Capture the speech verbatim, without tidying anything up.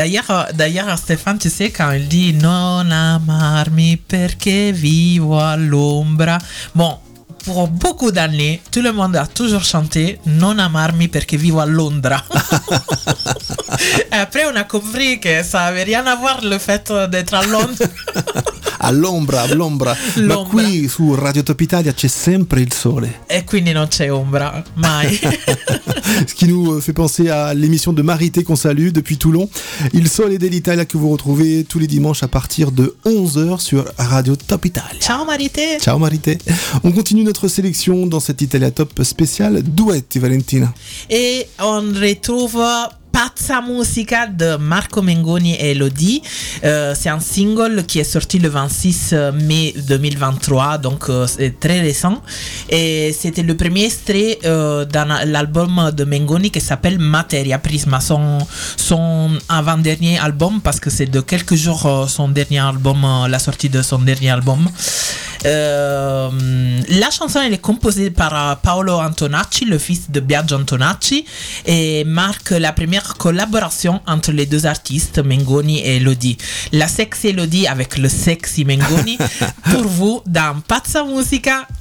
D'ailleurs, d'ailleurs, Stéphane, tu sais, quand il dit non amarmi perché vivo all'ombra, bon, pour beaucoup d'années, tout le monde a toujours chanté non amarmi perché vivo a Londra. Et après, on a compris que ça n'avait rien à voir le fait d'être à Londres. All'ombra, all'ombra. Ma qui su Radio Top Italia c'è sempre il sole. E quindi non c'è ombra, mai. Ce qui nous fait penser à l'émission de Marité qu'on salue depuis Toulon. Il Sole dell'Italia que vous retrouvez tous les dimanches à partir de onze heures sur Radio Top Italia. Ciao Marité. Ciao Marité. On continue notre sélection dans cette Italia Top spéciale Duetti, Valentina. Et on retrouve Pazza Musica de Marco Mengoni et Elodie. Euh, c'est un single qui est sorti le vingt-six mai deux mille vingt-trois, donc euh, c'est très récent. Et c'était le premier extrait euh, dans l'album de Mengoni qui s'appelle Materia Prisma, son, son avant-dernier album, parce que c'est de quelques jours euh, son dernier album, euh, la sortie de son dernier album. Euh, la chanson elle est composée par Paolo Antonacci, le fils de Biagio Antonacci, et marque la première collaboration entre les deux artistes, Mengoni et Elodie. La sexy Elodie avec le sexy Mengoni pour vous dans Pazza Musica.